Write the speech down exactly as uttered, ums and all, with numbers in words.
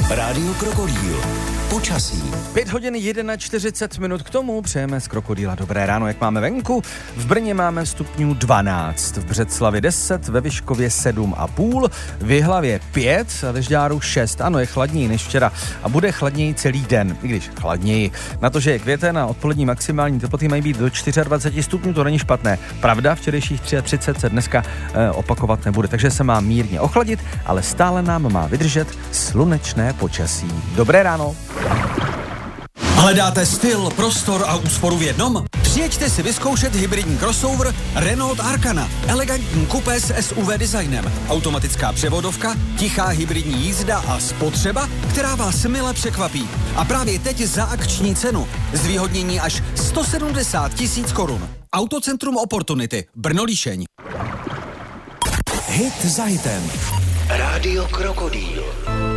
Rádio Krokodýl. Počasí. pět hodin čtyřicet jedna minut, k tomu přejeme z Krokodýla dobré ráno, jak máme venku. V Brně máme stupňů dvanáct, v Břeclavi deset, ve Vyškově sedm a půl, v Jihlavě pět a ve Žďáru šest. Ano, je chladněji než včera a bude chladněji celý den, i když chladněji. Na to, že je květen a odpolední maximální teploty mají být do dvacet čtyři stupňů, to není špatné. Pravda, včerejších třicet tři se dneska eh, opakovat nebude, takže se má mírně ochladit, ale stále nám má vydržet slunečné počasí. Dobré ráno. Hledáte styl, prostor a úsporu v jednom? Přijeďte si vyzkoušet hybridní crossover Renault Arkana. Elegantní kupé s S U V designem, automatická převodovka, tichá hybridní jízda a spotřeba, která vás mile překvapí. A právě teď za akční cenu. Zvýhodnění až sto sedmdesát tisíc korun. Autocentrum Opportunity, Brno-Líšeň. Hit za hitem. Rádio Krokodýl.